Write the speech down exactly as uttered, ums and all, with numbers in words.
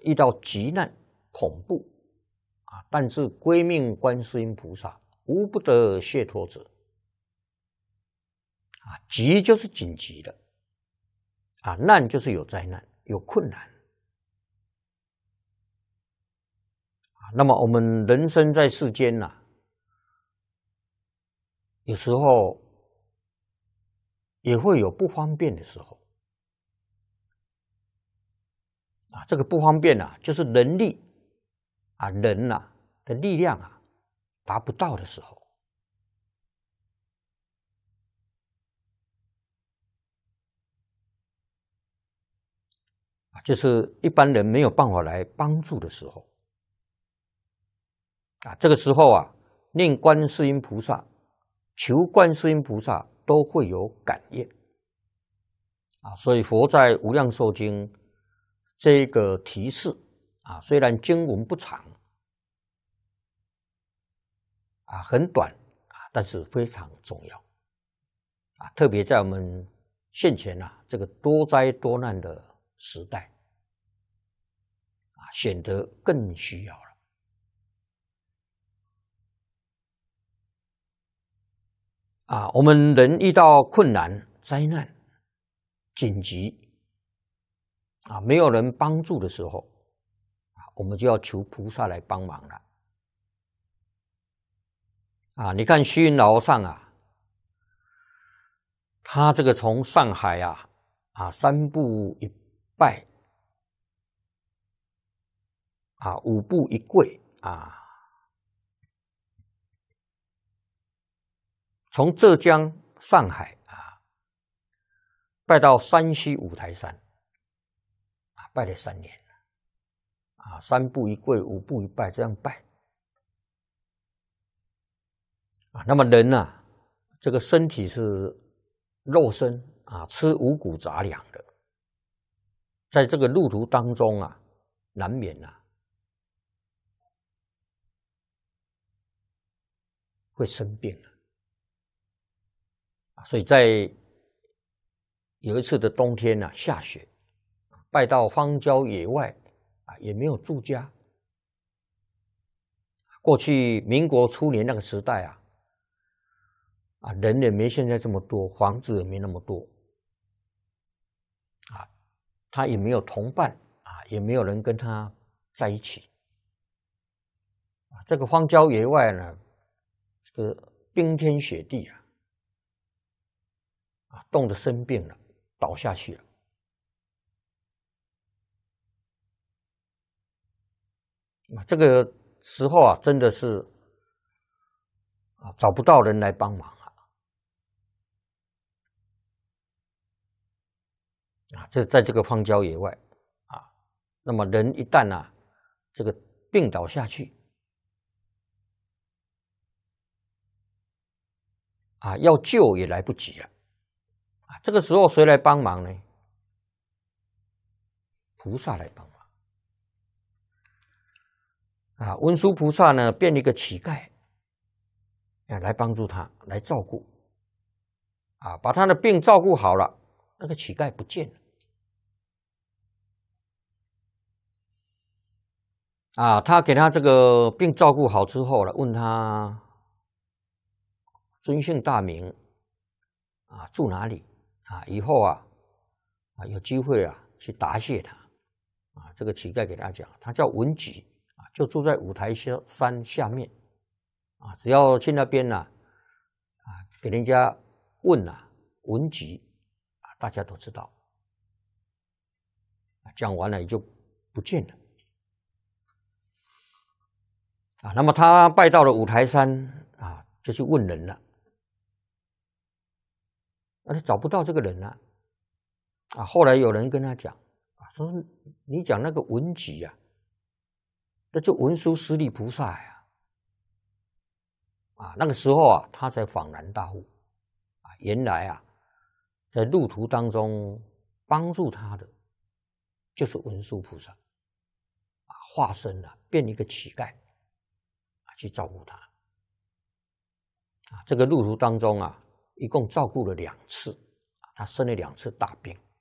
遇到急难恐怖啊，但是归命观世音菩萨，无不得解脱者。啊，急就是紧急的，啊，难就是有灾难、有困难。啊，那么我们人生在世间呐、啊，有时候也会有不方便的时候。啊，这个不方便啊，就是能力啊，人呐、啊、的力量啊达不到的时候。就是一般人没有办法来帮助的时候，啊，这个时候啊，念观世音菩萨，求观世音菩萨都会有感应，啊，所以佛在《无量寿经》这个提示啊，虽然经文不长，啊，很短啊，但是非常重要，啊，特别在我们现前啊这个多灾多难的时代。显得更需要了。啊，我们人遇到困难、灾难、紧急啊，没有人帮助的时候，啊，我们就要求菩萨来帮忙了。啊，你看虚云老和尚啊，他这个从上海啊啊三步一拜。啊，五步一跪啊，从浙江、上海啊拜到山西五台山，啊，拜了三年，啊，三步一跪，五步一拜，这样拜。啊，那么人呢、啊，这个身体是肉身啊，吃五谷杂粮的，在这个路途当中啊，难免啊。会生病了，所以在有一次的冬天呢、啊，下雪，拜到荒郊野外啊，也没有住家。过去民国初年那个时代啊，啊，人也没现在这么多，房子也没那么多，啊，他也没有同伴啊，也没有人跟他在一起。啊，这个荒郊野外呢，这个冰天雪地啊，啊，冻得生病了，倒下去了。啊，这个时候啊，真的是啊，找不到人来帮忙啊！啊，这在这个荒郊野外啊，那么人一旦啊，这个病倒下去啊，要救也来不及了啊！这个时候谁来帮忙呢？菩萨来帮忙啊！文殊菩萨呢，变一个乞丐啊，来帮助他，来照顾啊，把他的病照顾好了，那个乞丐不见了。啊，他给他这个病照顾好之后了，问他尊姓大名啊，住哪里啊？以后啊啊有机会啊去答谢他啊。这个乞丐给他讲，他叫文吉啊，就住在五台山下面啊。只要去那边呢啊，给人家问啊文吉啊，大家都知道。讲完了也就不见了。啊，那么他拜到了五台山啊，就去问人了，但是找不到这个人了。啊，后来有人跟他讲，啊，说你讲那个文吉啊，那就文殊师利菩萨呀。啊，那个时候啊，他才恍然大悟，啊，原来啊，在路途当中帮助他的就是文殊菩萨，啊，化身了，变一个乞丐。去照顾他啊，这个路途当中啊，一共照顾了两次，他生了两次大病。